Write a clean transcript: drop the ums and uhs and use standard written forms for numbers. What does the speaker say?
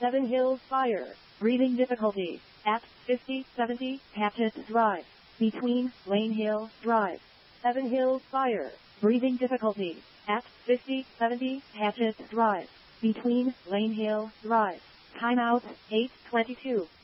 Seven Hills Fire. Breathing difficulty. At 5070 Patchett Drive. Between Lane Hill Drive. Seven Hills Fire. Breathing difficulty. At 5070 Patchett Drive. Between Lane Hill Drive. Timeout 8:22.